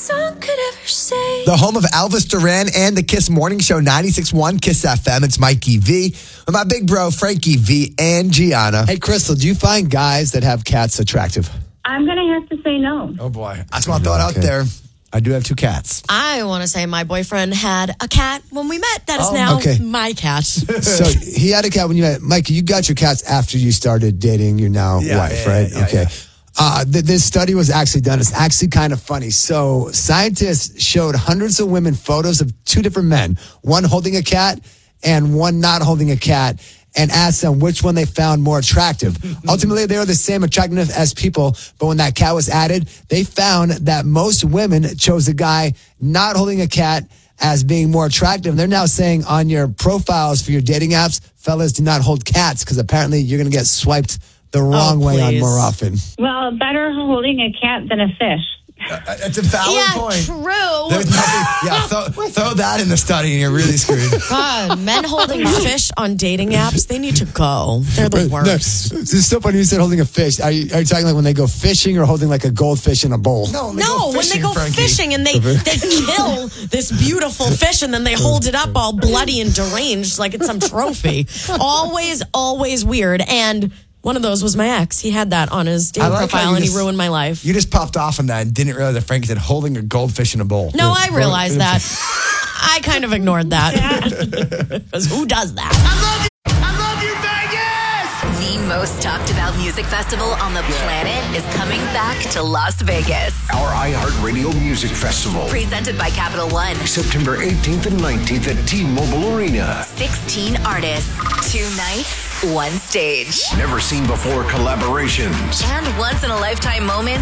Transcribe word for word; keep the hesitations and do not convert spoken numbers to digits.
song could ever say. The home of Elvis Duran and the Kiss Morning Show, ninety-six point one Kiss F M. It's Mikey V with my big bro, Frankie V and Gianna. Hey, Crystal, do you find guys that have cats attractive? I'm going to have to say no. Oh, boy. I just want to throw it out Okay. there. I do have two cats. I want to say my boyfriend had a cat when we met. That is Oh, now okay. my cat. So he had a cat when you met. Mike, you got your cats after you started dating your now Yeah, wife, yeah, right? yeah, okay. yeah. Uh, th- this study was actually done. It's actually kind of funny. So scientists showed hundreds of women photos of two different men, one holding a cat and one not holding a cat, and asked them which one they found more attractive. Ultimately, they were the same attractiveness as people, but when that cat was added, they found that most women chose a guy not holding a cat as being more attractive. They're now saying on your profiles for your dating apps, fellas, do not hold cats because apparently you're going to get swiped the wrong Oh, way on please. more often. Well, better holding a cat than a fish. Uh, it's a valid yeah, point. true. There's nothing, yeah, throw, throw that in the study and you're really screwed. God, men holding fish on dating apps, they need to go. They're the No, worst. it's so funny you said holding a fish. Are you, are you talking like when they go fishing or holding like a goldfish in a bowl? No, they No, go when they fishing, go Frankie. fishing and they, they kill this beautiful fish and then they hold it up all bloody and deranged like it's some trophy. Always, always weird. And one of those was my ex. He had that on his dating I like how profile you and just- he ruined my life. You just popped off on that and didn't realize that Frankie said holding a goldfish in a bowl. No, I realized that. I kind of ignored that. Because who does that? The most talked about music festival on the planet is coming back to Las Vegas. Our iHeartRadio Music Festival. Presented by Capital One. September eighteenth and nineteenth at T-Mobile Arena. sixteen artists, two nights, one stage. Never seen before collaborations. And once in a lifetime moments